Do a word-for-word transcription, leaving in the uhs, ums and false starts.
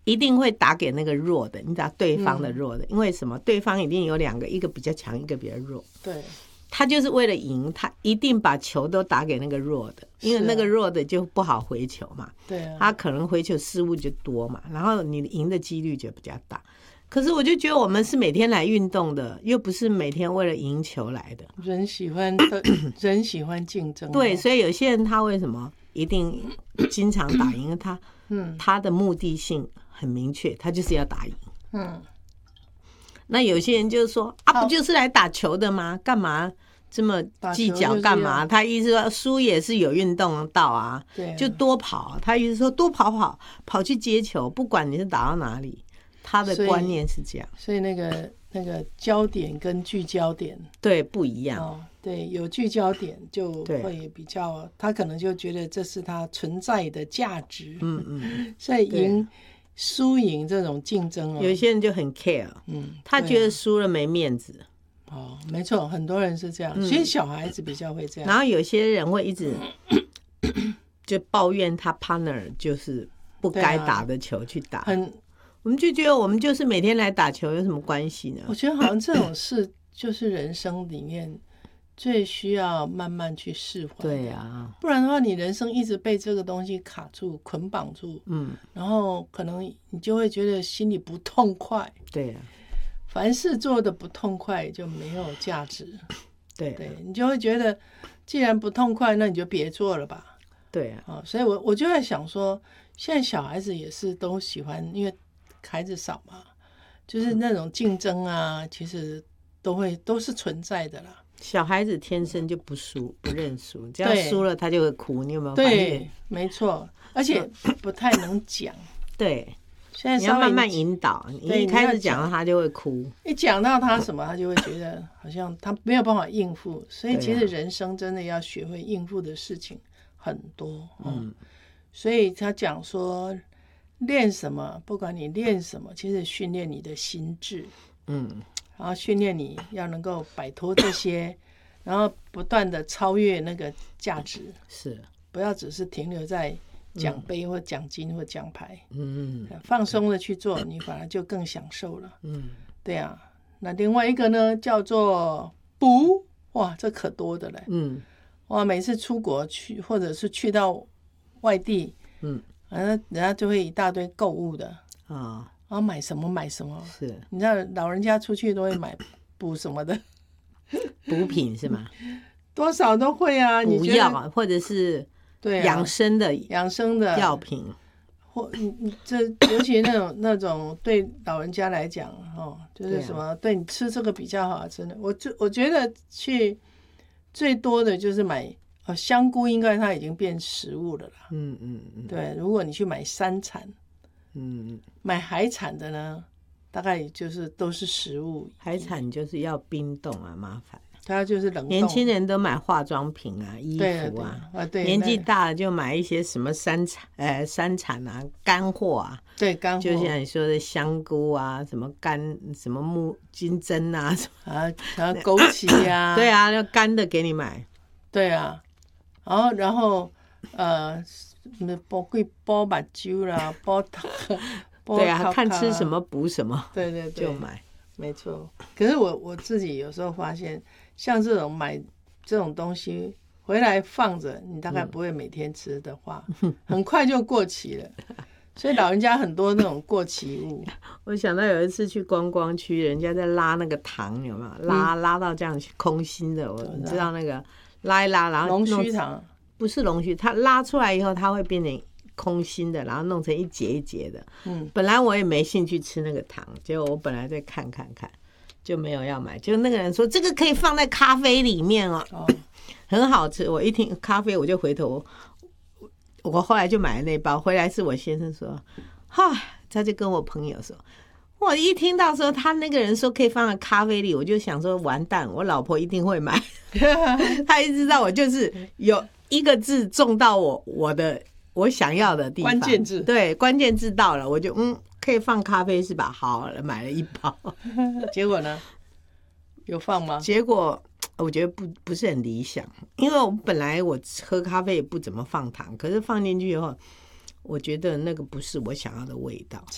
一定会打给那个弱的，你打对方的弱的，嗯、因为什么？对方一定有两个，一个比较强，一个比较弱。 对， 他就是为了赢，他一定把球都打给那个弱的，因为那个弱的就不好回球嘛。 对、啊， 他可能回球失误就多嘛，然后你赢的几率就比较大。可是我就觉得我们是每天来运动的，又不是每天为了赢球来的。 人喜欢人喜欢竞争， 对，所以有些人他为什么一定经常打赢？他嗯，他的目的性很明确，他就是要打赢。嗯，那有些人就是说啊，不就是来打球的吗？干嘛这么计较？干嘛？他意思说输也是有运动到啊，对，就多跑。他意思说多跑跑，跑去接球，不管你是打到哪里。他的观念是这样， 所以, 所以那个那个焦点跟聚焦点对不一样、 哦、对，有聚焦点就会比较，他可能就觉得这是他存在的价值。嗯嗯，所以赢输赢这种竞争、哦、 有些人就很 care， 嗯，他觉得输了没面子。 哦，没错，很多人是这样，所以小孩子比较会这样。 然后有些人会一直就抱怨他 partner 就是不该打的球去打，很。我们就觉得我们就是每天来打球有什么关系呢？ 我觉得好像这种事就是人生里面最需要慢慢去释怀。 对啊， 不然的话你人生一直被这个东西卡住捆绑住，嗯，然后可能你就会觉得心里不痛快。 对啊， 凡事做的不痛快就没有价值。 对、啊、 对，你就会觉得既然不痛快那你就别做了吧。 对啊、 哦、所以我我就在想说现在小孩子也是都喜欢，因为孩子少嘛，就是那种竞争啊，其实都会都是存在的啦。 小孩子天生就不输，不认输，只要输了他就会哭，你有没有发现？ 对，没错，而且不太能讲。 对， 现在你要慢慢引导，你一开始讲到他就会哭， 一讲到他什么，他就会觉得好像他没有办法应付。所以其实人生真的要学会应付的事情很多。嗯，嗯所以他讲说。练什么不管你练什么其实训练你的心智，嗯，然后训练你要能够摆脱这些然后不断的超越那个价值，是不要只是停留在奖杯或奖金或奖牌，嗯，放松的去做你反而就更享受了，嗯，对啊。那另外一个呢叫做补，哇这可多的嘞，嗯，哇每次出国去或者是去到外地，嗯反正人家就会一大堆购物的啊、哦，然后买什么买什么，是你知道老人家出去都会买补什么的， 补品是吗？ 多少都会啊， 补药或者是对养生的养生的药品， 或你这尤其那种那种对老人家来讲哦，就是什么 对,、啊、对你吃这个比较好，真的，我就我觉得去最多的就是买。哦、香菇应该它已经变食物了啦，嗯嗯嗯，对，如果你去买山产，嗯，买海产的呢，大概就是都是食物， 海产就是要冰冻啊，麻烦， 它就是冷冻。 年轻人都买化妆品啊，衣服啊，对啊对年纪大了就买一些什么山产，呃，山产啊，干货啊， 对，干货， 就像你说的香菇啊，什么干什么木金针啊， 啊，然后枸杞啊， 对啊，要干的给你买， 对啊。然后，然后，呃，煲贵煲把酒啦，煲汤， 对啊，看吃什么补什么， 对对对， 就买， 没错。可是我我自己有时候发现，像这种买这种东西回来放着，你大概不会每天吃的话，嗯、很快就过期了。所以老人家很多那种过期物。 我想到有一次去观光区，人家在拉那个糖，有没有？拉、嗯、拉到这样空心的，我你知道那个。拉一拉，然后龙须糖不是龙须，它拉出来以后，它会变成空心的，然后弄成一节一节的。嗯，本来我也没兴趣吃那个糖，结果我本来在看看看，就没有要买。就那个人说这个可以放在咖啡里面哦，哦很好吃。我一听咖啡，我就回头，我后来就买了那包回来。是我先生说，哈，他就跟我朋友说。我一听到说他那个人说可以放在咖啡里，我就想说完蛋，我老婆一定会买。他一知道我就是有一个字中到我我的我想要的地方， 关键字对关键字到了，我就嗯可以放咖啡是吧？好了，买了一包。 结果呢？有放吗？ 结果我觉得不不是很理想，因为我本来我喝咖啡也不怎么放糖，可是放进去以后。我觉得那个不是我想要的味道，